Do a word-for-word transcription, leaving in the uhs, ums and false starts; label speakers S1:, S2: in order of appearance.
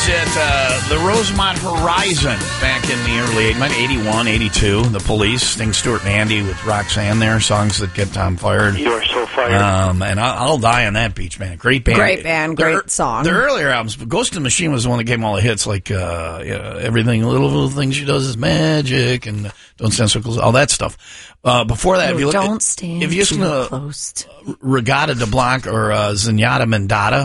S1: at uh, the Rosemont Horizon back in the early eighty-one, eighty-two. The Police, Sting, Stewart, and Andy with Roxanne there, songs that get Tom fired.
S2: You are so fired.
S1: Um, and I'll, I'll die on that beach, man. Great band.
S3: Great band, great
S1: their,
S3: song.
S1: Their earlier albums, Ghost in the Machine was the one that gave them all the hits, like uh, you know, everything, little little things she does is magic, and Don't Stand So Close, all that stuff. Uh, before that,
S3: oh,
S1: if you look
S3: don't
S1: at,
S3: stand
S1: if you listen
S3: too
S1: to
S3: close.
S1: Regatta de Blanc or uh, Zenyatta Mendata,